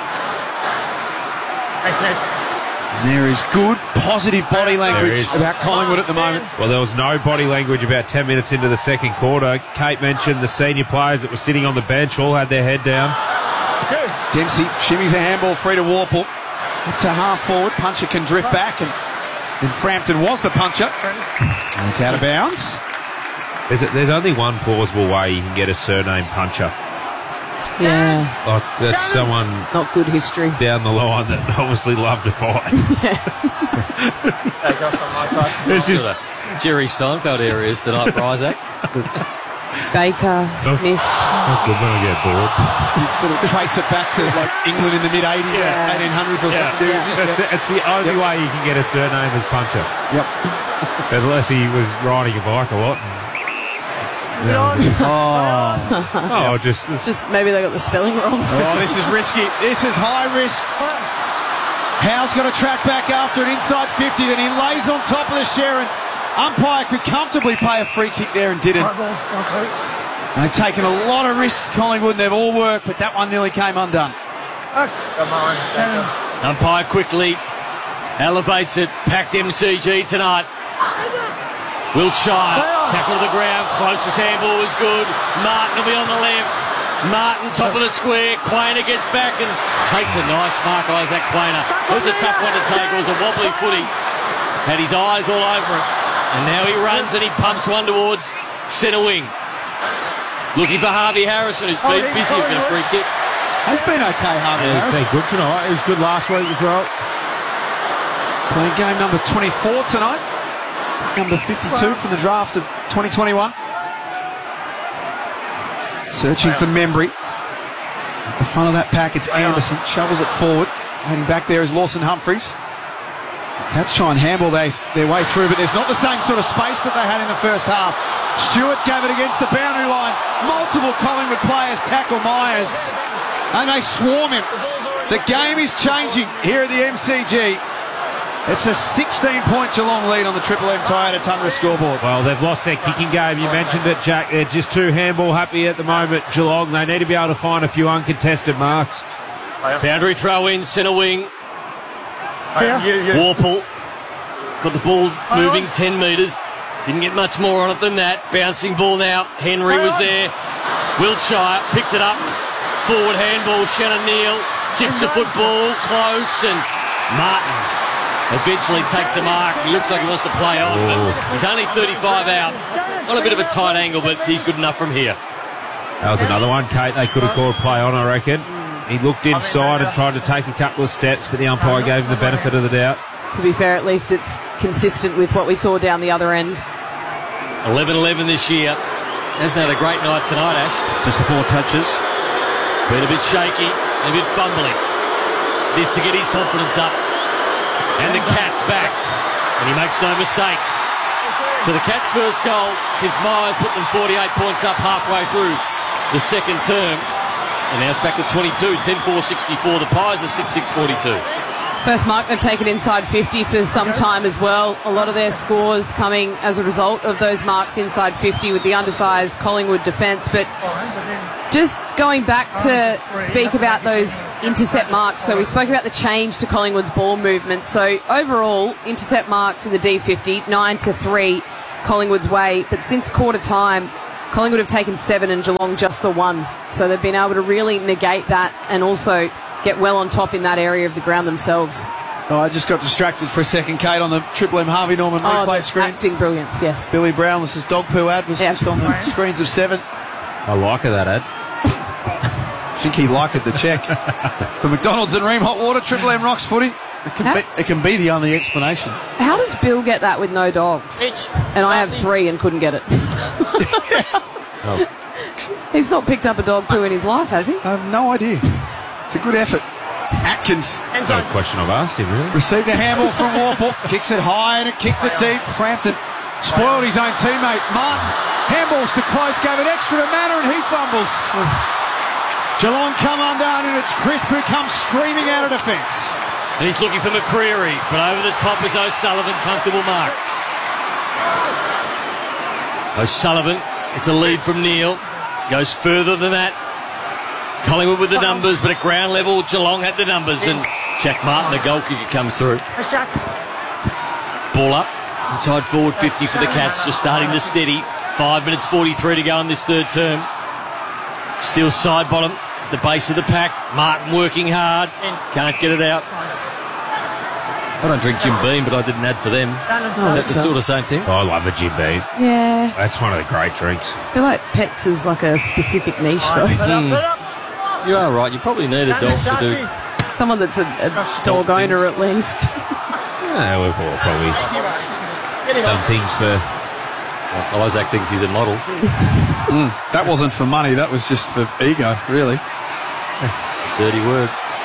And there is good, positive body language about Collingwood at the moment. Well, there was no body language about 10 minutes into the second quarter. Kate mentioned the senior players that were sitting on the bench all had their head down. Dempsey shimmies a handball free to Warple. Up to half forward. Puncher can drift back, and then Frampton was the puncher. And it's out of bounds. There's only one plausible way you can get a surname Puncher. Yeah. Like, that's someone not good history down the line that obviously loved to fight. It's just Jerry Steinfeld areas tonight for Isaac. Baker, Smith. Not good when I get bored. You'd sort of trace it back to like England in the mid-80s, 1800s or something. It's the only way you can get a surname as Puncher. Yep. Unless he was riding a bike a lot. Just maybe they got the spelling wrong. Oh, this is risky. This is high risk. Howe's got to track back after it inside 50. Then he lays on top of the Sharon. Umpire could comfortably pay a free kick there and didn't. They've taken a lot of risks, Collingwood, and they've all worked, but that one nearly came undone. Umpire quickly elevates it. Packed MCG tonight. Wiltshire, tackle to the ground, closest handball was good. Martin will be on the left. Martin, top of the square. Quainer gets back and takes a nice mark, Isaac Quainer. It was a tough one to take. It was a wobbly footy. Had his eyes all over it. And now he runs and he pumps one towards centre wing. Looking for Harvey Harrison, who's been busy with a free kick. He's been okay, Harvey Harrison. He's been good tonight. He was good last week as well. Playing game number 24 tonight. Number 52 from the draft of 2021. Searching for Membry. At the front of that pack, it's Anderson. Shovels it forward. Heading back there is Lawson Humphries. The Cats try and handball their way through, but there's not the same sort of space that they had in the first half. Stewart gave it against the boundary line. Multiple Collingwood players tackle Myers. And they swarm him. The game is changing here at the MCG. It's a 16-point Geelong lead on the Triple M Toyota Tundra scoreboard. Well, they've lost their kicking game. You mentioned it, Jack. They're just too handball happy at the moment, Geelong. They need to be able to find a few uncontested marks. Boundary throw in, centre wing. Warple got the ball moving 10 metres. Didn't get much more on it than that. Bouncing ball now. Henry was there. Wiltshire picked it up. Forward handball. Shannon Neal chips the football close, and Martin eventually takes a mark. He looks like he wants to play on, but he's only 35 out. On a bit of a tight angle, but he's good enough from here. That was another one, Kate. They could have called play on, I reckon. He looked inside and tried to take a couple of steps, but the umpire gave him the benefit of the doubt. To be fair, at least it's consistent with what we saw down the other end. 11-11 this year. Hasn't had a great night tonight, Ash. Just the 4 touches. Been a bit shaky and a bit fumbling. This to get his confidence up. And the Cats back. And he makes no mistake. So the Cats' first goal since Myers put them 48 points up halfway through the second term. And now it's back to 22, 10-4-64. The Pies are 6-6-42. First mark they've taken inside 50 for some time as well. A lot of their scores coming as a result of those marks inside 50 with the undersized Collingwood defence. But just going back to speak about those intercept marks, so we spoke about the change to Collingwood's ball movement. So overall, intercept marks in the D50, 9-3 Collingwood's way. But since quarter time, Collingwood have taken 7 and Geelong just the 1. So they've been able to really negate that and also get well on top in that area of the ground themselves. So I just got distracted for a second, Kate, on the Triple M Harvey Norman replay screen. Acting brilliance, yes. Billy Brownless's dog poo ad was just on the screens of 7. I like that ad. I think he liked the check. For McDonald's and Ream Hot Water, Triple M rocks footy. It can be the only explanation. How does Bill get that with no dogs? And I have 3 and couldn't get it. He's not picked up a dog poo in his life, has he? I have no idea. It's a good effort. Atkins. No question I've asked him, really. Received a handball from Warple. Kicks it high and it kicked it deep. Frampton spoiled his own teammate. Martin. Handballs to close. Gave it extra to Manor and he fumbles. Geelong come undone and it's Crisp who comes streaming out of defence. And he's looking for McCreery, but over the top is O'Sullivan. Comfortable mark. O'Sullivan, it's a lead from Neil. Goes further than that. Collingwood with the numbers, but at ground level, Geelong had the numbers, and Jack Martin, the goal kicker, comes through. Ball up, inside forward 50 for the Cats, just starting to steady. 5 minutes 43 to go in this third term. Still side bottom, the base of the pack. Martin working hard, can't get it out. I don't drink Jim Beam, but I didn't add for them. That's the sort of same thing. Oh, I love a Jim Beam. Yeah. That's one of the great drinks. I feel like Pets is like a specific niche, though. You are right. You probably need a dog to do. Someone that's a dog owner, at least. Yeah, we've all probably done things for... Well, Isaac thinks he's a model. That wasn't for money. That was just for ego, really. Dirty word.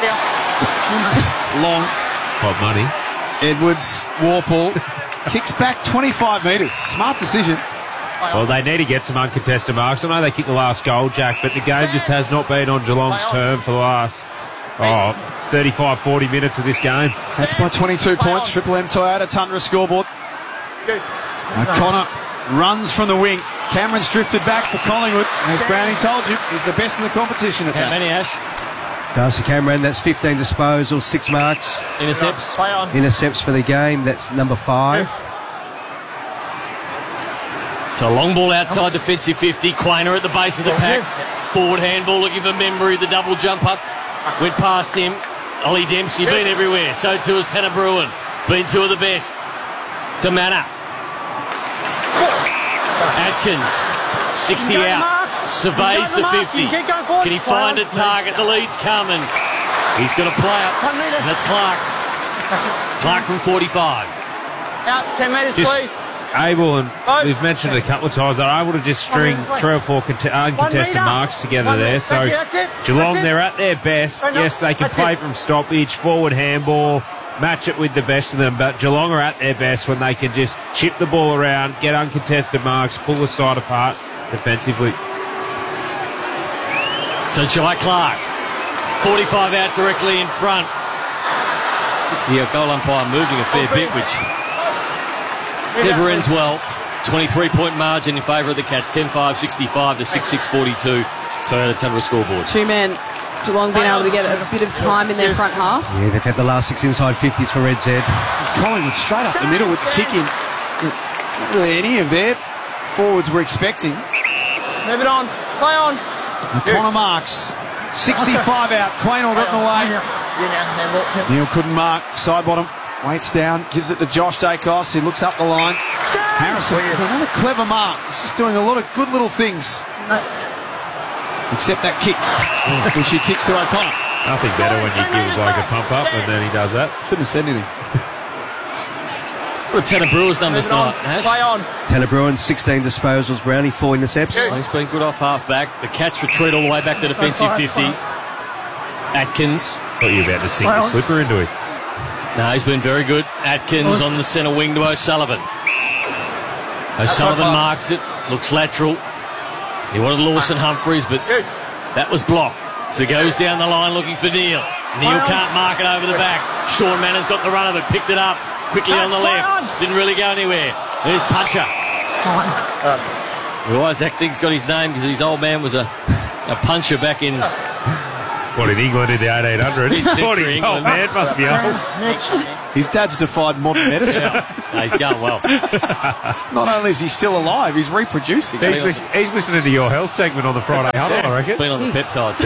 Long. What money? Edwards, Warple. Kicks back 25 metres. Smart decision. Well, they need to get some uncontested marks. I know they kicked the last goal, Jack, but the game just has not been on Geelong's term for the last 35, 40 minutes of this game. That's by 22 points. Triple M Toyota Tundra scoreboard. O'Connor runs from the wing. Cameron's drifted back for Collingwood. As Browning told you, he's the best in the competition at that. How many, Ash? Darcy Cameron, that's 15 disposals, 6 marks. Intercepts. Intercepts for the game, that's number 5. So a long ball outside defensive 50. Quainer at the base of the pack. Forward handball looking for Membry. The double jump up. Went past him. Ollie Dempsey been everywhere. So too has Tanner Bruin. Been 2 of the best. To Manor. Atkins. 60 out. Surveys the 50. Can he find a target? The lead's coming. He's got a player. And that's Clark. Clark from 45. Out 10 metres, please. Able, and we've mentioned it a couple of times, they're able to just string 3 or 4 uncontested marks together there. So Geelong, they're at their best. Yes, they can play from stoppage, forward handball, match it with the best of them, but Geelong are at their best when they can just chip the ball around, get uncontested marks, pull the side apart defensively. So Jai Clark, 45 out directly in front. It's the goal umpire moving a fair bit, which never ends well. 23-point margin in favour of the Cats. 10-5-65 to 6-6-42. Toyota Tundra scoreboard. 2-man Geelong being able to get a bit of time in their front half. Yeah, they've had the last 6 inside 50s for Red Z. Collingwood straight up the middle with the kick in. Not really any of their forwards were expecting. Move it on. Play on. Connor Marks. 65 out. Quaynor got in the way. Neil couldn't mark. Side bottom. Waits down, gives it to Josh Dacos. He looks up the line. Harrison with another clever mark. He's just doing a lot of good little things. Except that kick, which he kicks to O'Connor. Nothing better when you give a bloke a pump up and then he does that. Shouldn't have said anything. What are Tanner Brewer's numbers tonight, Ash? Play on. Tanner Bruin, 16 disposals, Brownie, 4 intercepts. He's been good off half-back. The Cats retreat all the way back to defensive 50. Atkins. Thought you were about to sink the slipper into him. No, he's been very good. Atkins on the centre wing to O'Sullivan. O'Sullivan marks it. Looks lateral. He wanted Lawson Humphries, but that was blocked. So he goes down the line looking for Neil. Neil can't mark it over the back. Sean Manners got the run of it, picked it up quickly on the left. Didn't really go anywhere. There's Puncher. Well, Isaac thinks got his name because his old man was a puncher back in... What, in England in the 1800s? What, his old man must be old. His dad's defied modern medicine. No, he's going well. Not only is he still alive, he's reproducing. He's listening to your health segment on the Friday Huddle, I reckon. Been on the peptides.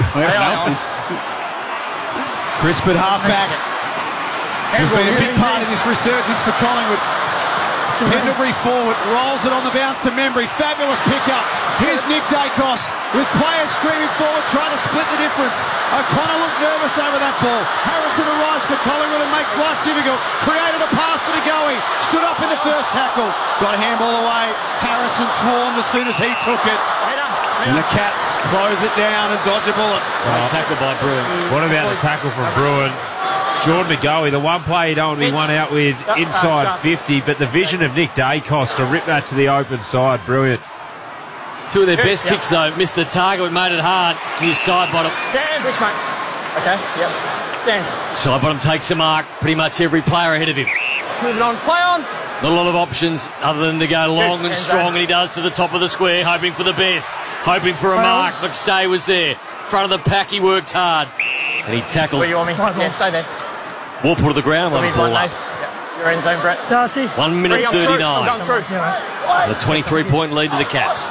Crisp at half-back. Has been a big part of this resurgence for Collingwood. Pendlebury forward, rolls it on the bounce to Membry. Fabulous pickup. Here's Nick Dacos with players streaming forward, trying to split the difference. O'Connor looked nervous over that ball. Harrison arrives for Collingwood and makes life difficult. Created a path for Degoe. Stood up in the first tackle. Got a handball away. Harrison swarmed as soon as he took it. And the Cats close it down and dodge a bullet. Great tackle by Bruin. What about the tackle from Bruin? Jordan Degoe, the one play you don't want to be one out with inside 50, but the vision of Nick Dacos to rip that to the open side, brilliant. Two of their best kicks, though. Missed the target, but made it hard. His side bottom. Stand. Which, mate? Okay, yep. Stand. Side bottom takes a mark. Pretty much every player ahead of him. Moving on. Play on. Not a lot of options other than to go long and strong, and he does to the top of the square, hoping for the best, hoping for a mark. McStay was there. Front of the pack, he worked hard. And he tackled. Where you want me? Yeah, stay there. Warple to the ground, let the ball up. You're in zone, Brett. Darcy. 1 minute 39. I'm going through. The 23-point lead to the Cats.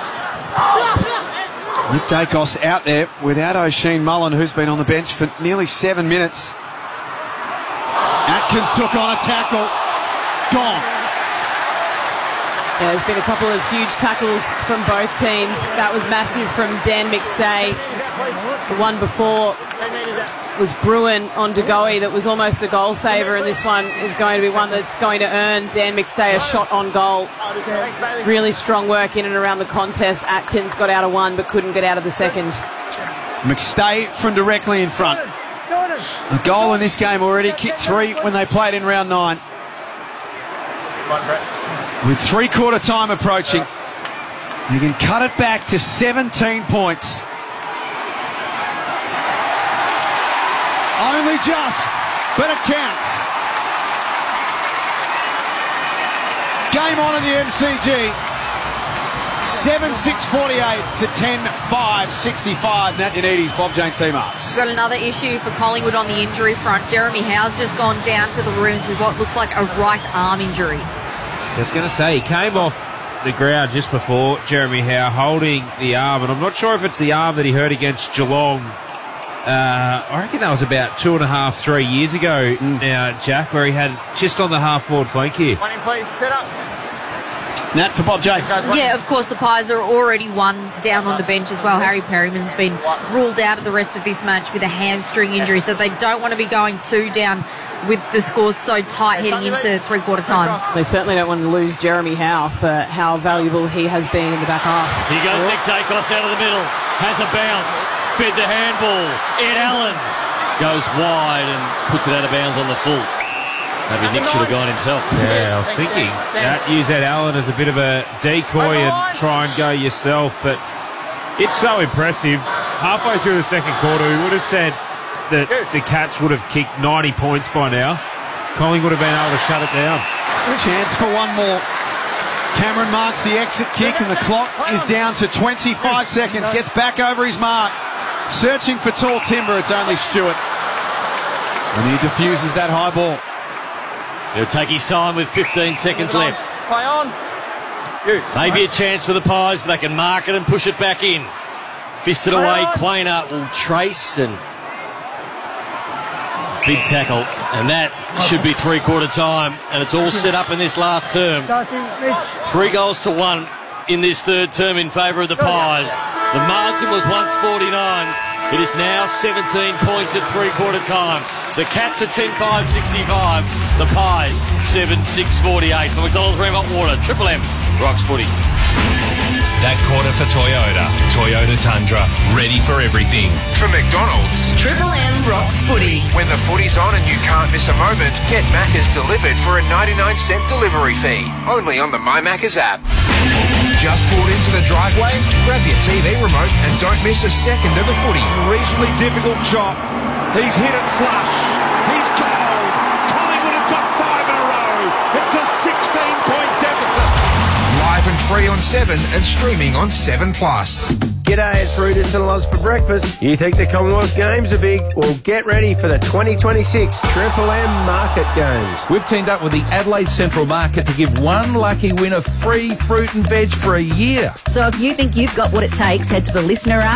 Nick Dacos out there without O'Sheen Mullen, who's been on the bench for nearly 7 minutes. Atkins took on a tackle. Gone. Yeah, there's been a couple of huge tackles from both teams. That was massive from Dan McStay. The one before was Bruin on Degoe that was almost a goal saver, and this one is going to be one that's going to earn Dan McStay a shot on goal. Really strong work in and around the contest. Atkins got out of one but couldn't get out of the second. McStay from directly in front. A goal in this game already, kicked 3 when they played in round 9. With three-quarter time approaching, they can cut it back to 17 points. Only just, but it counts. Game on at the MCG. 7-6-48 to 10-5-65. Nat Yanidis, Bob Jane T-Marts. We've got another issue for Collingwood on the injury front. Jeremy Howe's just gone down to the rooms with what looks like a right arm injury. Just going to say, he came off the ground just before Jeremy Howe holding the arm, and I'm not sure if it's the arm that he hurt against Geelong. I reckon that was about 2.5, 3 years ago now, Jack, where he had just on the half-forward flank here. One in, please. Set up. Nat for Bob Jane. Yeah, of course, the Pies are already one down on the bench as well. Harry Perryman's been ruled out of the rest of this match with a hamstring injury, so they don't want to be going 2 down with the scores so tight heading into three-quarter time. They certainly don't want to lose Jeremy Howe for how valuable he has been in the back half. Here goes Nick Dacos out of the middle. Has a bounce. Fed the handball. Ed Allen goes wide and puts it out of bounds on the full. Maybe Nick should have gone himself. Yeah, I was thinking that use Ed Allen as a bit of a decoy and try and go yourself, but it's so impressive. Halfway through the second quarter, we would have said that the Cats would have kicked 90 points by now. Collingwood would have been able to shut it down. Chance for one more. Cameron marks the exit kick and the clock is down to 25 seconds. Gets back over his mark. Searching for tall timber, it's only Stewart. And he diffuses that high ball. He'll take his time with 15 seconds left. Play on. Maybe a chance for the Pies, but they can mark it and push it back in. Fisted away, Quainer will trace and big tackle, and that should be three-quarter time, and it's all set up in this last term. 3 goals to 1 in this third term in favour of the Pies. The margin was once 49. It is now 17 points at three-quarter time. The Cats at 10.565. The Pies 7.648. For McDonald's Remont Water, Triple M rocks footy. That quarter for Toyota. Toyota Tundra. Ready for everything. For McDonald's, Triple M rocks footy. when the footy's on and you can't miss a moment, get Macca's delivered for a 99-cent delivery fee. Only on the My Macca's app. Just pulled into the driveway? Grab your TV remote and don't miss a second of the footy. Reasonably difficult shot. He's hit it flush. He's goal. Collingwood have got 5 in a row. It's a 16-point deficit. Live and free on 7 and streaming on 7 Plus. G'day, it's Rudis and Loz for breakfast. You think the Commonwealth Games are big? Well, get ready for the 2026 Triple M Market Games. We've teamed up with the Adelaide Central Market to give one lucky winner free fruit and veg for a year. So if you think you've got what it takes, head to the Listener app